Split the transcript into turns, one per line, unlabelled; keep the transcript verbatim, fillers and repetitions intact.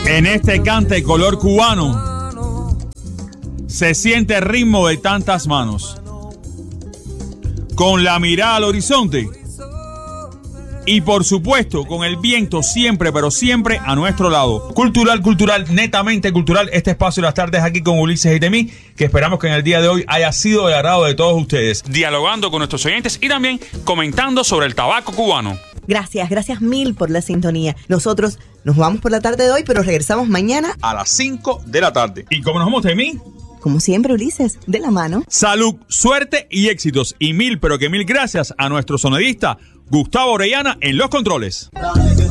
En este cante color cubano se siente el ritmo de tantas manos, con la mirada al horizonte y por supuesto con el viento siempre, pero siempre a nuestro lado. Cultural, cultural, netamente cultural, este espacio de las tardes aquí con Ulises y Temí, que esperamos que en el día de hoy haya sido de agrado de todos ustedes, dialogando con nuestros oyentes y también comentando sobre el tabaco cubano.
Gracias, gracias mil por la sintonía. Nosotros nos vamos por la tarde de hoy, pero regresamos mañana
a las cinco de la tarde. ¿Y cómo nos vamos, Temí?
Como siempre, Ulises, de la mano.
Salud, suerte y éxitos. Y mil, pero que mil gracias a nuestro sonidista Gustavo Orellana en los controles.